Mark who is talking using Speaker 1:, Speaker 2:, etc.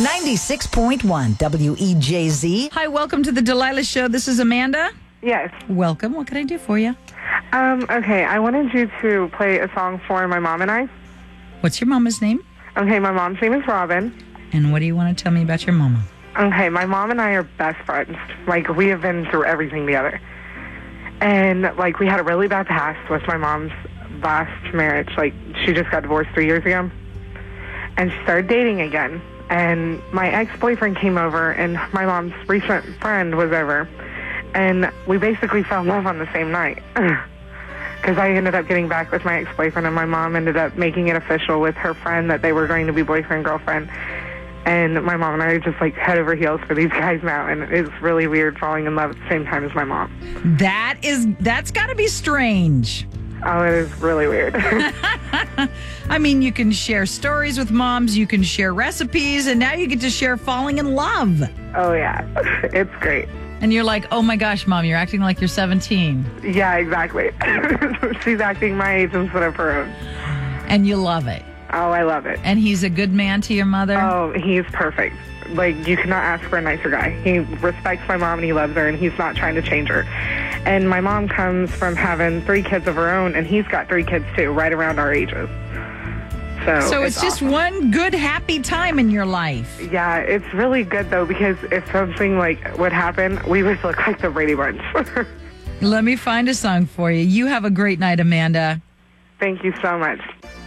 Speaker 1: 96.1 WEJZ.
Speaker 2: Hi, welcome to the Delilah Show. This is Amanda.
Speaker 3: Yes.
Speaker 2: Welcome. What can I do for you?
Speaker 3: Okay, I wanted you to play a song for my mom and I.
Speaker 2: What's your mama's name?
Speaker 3: Okay, my mom's name is Robin.
Speaker 2: And what do you want to tell me about your mama?
Speaker 3: Okay, my mom and I are best friends. Like, we have been through everything together. And, like, we had a really bad past with my mom's last marriage. Like, she just got divorced 3 years ago. And she started dating again. And my ex-boyfriend came over, and my mom's recent friend was over. And we basically fell in love on the same night. Because I ended up getting back with my ex-boyfriend, and my mom ended up making it official with her friend that they were going to be boyfriend-girlfriend. And my mom and I are just like head over heels for these guys now, and it's really weird falling in love at the same time as my mom.
Speaker 2: That's got to be strange.
Speaker 3: Oh, it is really weird.
Speaker 2: I mean, you can share stories with moms, you can share recipes, and now you get to share falling in love.
Speaker 3: Oh, yeah. It's great.
Speaker 2: And you're like, oh my gosh, Mom, you're acting like you're 17.
Speaker 3: Yeah, exactly. She's acting my age instead of her own.
Speaker 2: And you love it.
Speaker 3: Oh, I love it.
Speaker 2: And he's a good man to your mother?
Speaker 3: Oh, he's perfect. Like, you cannot ask for a nicer guy. He respects my mom and he loves her, and he's not trying to change her. And my mom comes from having 3 kids of her own, and he's got 3 kids too, right around our ages. So
Speaker 2: it's just
Speaker 3: awesome.
Speaker 2: one good, happy time in your life.
Speaker 3: Yeah, it's really good, though, because if something like would happen, we would look like the Brady Bunch.
Speaker 2: Let me find a song for you. You have a great night, Amanda.
Speaker 3: Thank you so much.